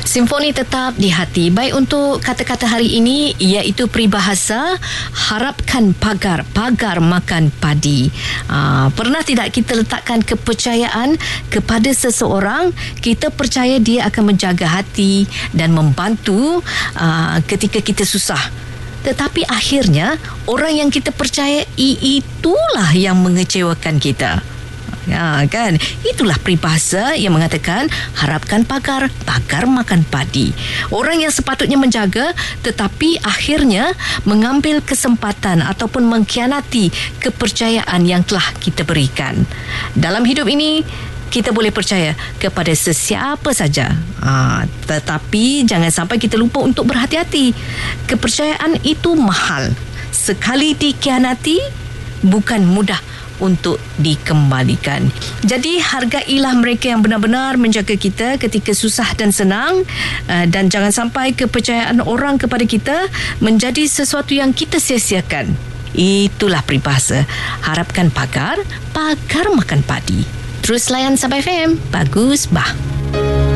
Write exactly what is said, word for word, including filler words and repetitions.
Simfoni tetap di hati. Baik, untuk kata-kata hari ini iaitu peribahasa harapkan pagar, pagar makan padi. Aa, pernah tidak kita letakkan kepercayaan kepada seseorang, kita percaya dia akan menjaga hati dan membantu aa, ketika kita susah. Tetapi akhirnya orang yang kita percayai itulah yang mengecewakan kita. Ya, kan? Itulah peribahasa yang mengatakan harapkan pagar, pagar makan padi. Orang yang sepatutnya menjaga tetapi akhirnya mengambil kesempatan ataupun mengkhianati kepercayaan yang telah kita berikan. Dalam hidup ini kita boleh percaya kepada sesiapa saja, ha, tetapi jangan sampai kita lupa untuk berhati-hati. Kepercayaan itu mahal. Sekali dikhianati bukan mudah untuk dikembalikan. Jadi hargailah mereka yang benar-benar menjaga kita ketika susah dan senang, dan jangan sampai kepercayaan orang kepada kita menjadi sesuatu yang kita sia-siakan. Itulah peribahasa harapkan pagar, pagar makan padi. Terus layan Sabah F M. Bagus bah.